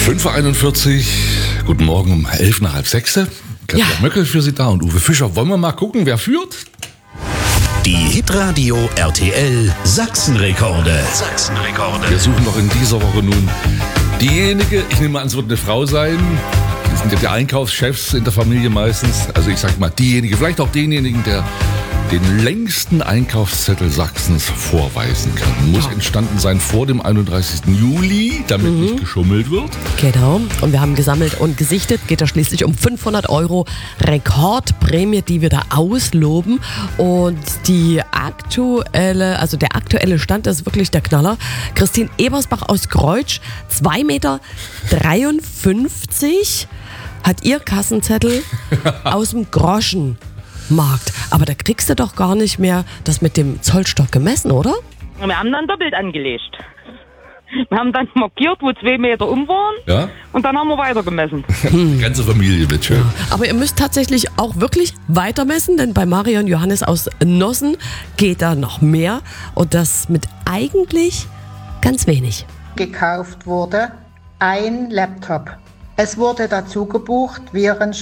5.41 Uhr, guten Morgen um 11 nach halb 6. Katja Möckel für Sie da und Uwe Fischer. Wollen wir mal gucken, wer führt? Die Hitradio RTL Sachsenrekorde. Wir suchen noch in dieser Woche nun diejenige, ich nehme an, es wird eine Frau sein. Die sind ja die Einkaufschefs in der Familie meistens. Also ich sag mal diejenige, vielleicht auch denjenigen, der den längsten Einkaufszettel Sachsens vorweisen kann. Muss entstanden sein vor dem 31. Juli, damit nicht geschummelt wird. Genau. Und wir haben gesammelt und gesichtet. Geht ja schließlich um 500 € Rekordprämie, die wir da ausloben. Und der aktuelle Stand ist wirklich der Knaller. Christine Ebersbach aus Greutsch, 2,53 Meter hat ihr Kassenzettel aus dem Groschenmarkt. Aber da kriegst du doch gar nicht mehr das mit dem Zollstock gemessen, oder? Wir haben dann doppelt angelegt. Wir haben dann markiert, wo 2 Meter waren. Ja? Und dann haben wir weiter gemessen. Die ganze Familie wird schön. Aber ihr müsst tatsächlich auch wirklich weiter messen, denn bei Marion Johannes aus Nossen geht da noch mehr. Und das mit eigentlich ganz wenig. Gekauft wurde ein Laptop. Es wurde dazu gebucht, Viren